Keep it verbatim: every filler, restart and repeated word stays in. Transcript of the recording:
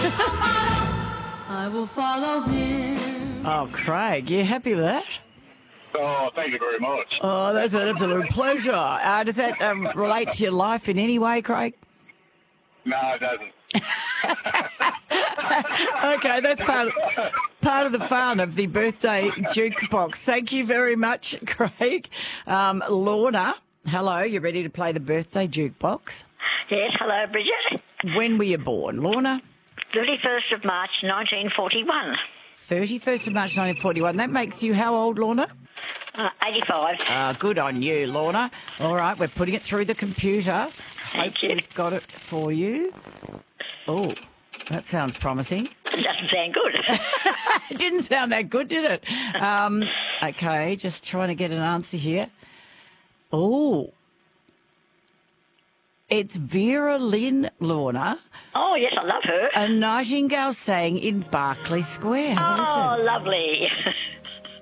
I will follow him. Oh, Craig, you happy with that? Oh, thank you very much. Oh, that's an absolute pleasure. Uh, does that um, relate to your life in any way, Craig? No, it doesn't. Okay, that's part of, part of the fun of the birthday jukebox. Thank you very much, Craig. Um, Lorna, hello, you ready to play the birthday jukebox? Yes, hello, Bridget. When were you born, Lorna? thirty-first of March, nineteen forty-one. thirty-first of March nineteen forty-one. That makes you how old, Lorna? Uh, eighty-five. Ah, good on you, Lorna. All right, we're putting it through the computer. Thank Hope you. we've got it for you. Oh, that sounds promising. It doesn't sound good. It didn't sound that good, did it? Um, okay, just trying to get an answer here. Oh, it's Vera Lynn, Lorna. Oh, yes, I love her. A Nightingale sang in Berkeley Square. Have a Oh, listen. lovely.